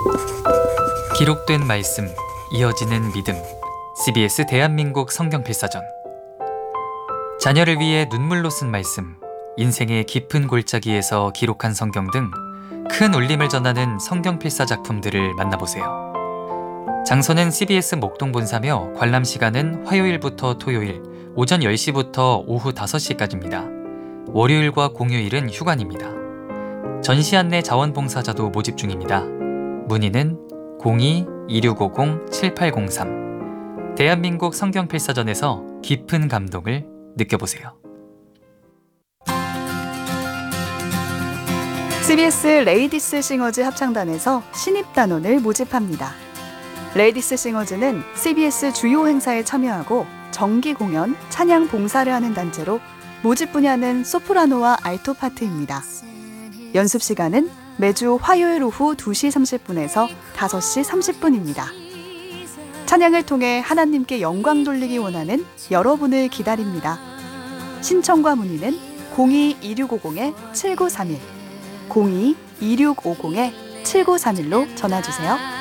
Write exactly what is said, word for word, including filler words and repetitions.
기록된 말씀, 이어지는 믿음. 씨비에스 대한민국 성경필사전. 자녀를 위해 눈물로 쓴 말씀, 인생의 깊은 골짜기에서 기록한 성경 등 큰 울림을 전하는 성경필사 작품들을 만나보세요. 장소는 씨비에스 목동본사며 관람 시간은 화요일부터 토요일 오전 열 시부터 오후 다섯 시까지입니다. 월요일과 공휴일은 휴관입니다. 전시 안내 자원봉사자도 모집 중입니다. 문의는 공이 이육오공 칠팔공삼. 대한민국 성경필사전에서 깊은 감동을 느껴보세요. 씨비에스 레이디스 싱어즈 합창단에서 신입단원을 모집합니다. 레이디스 싱어즈는 씨비에스 주요 행사에 참여하고 정기 공연, 찬양 봉사를 하는 단체로 모집 분야는 소프라노와 알토 파트입니다. 연습 시간은 매주 화요일 오후 두 시 삼십 분에서 다섯 시 삼십 분입니다. 찬양을 통해 하나님께 영광 돌리기 원하는 여러분을 기다립니다. 신청과 문의는 공이 이육오공 칠구삼일, 공이 이육오공 칠구삼일로 전화주세요.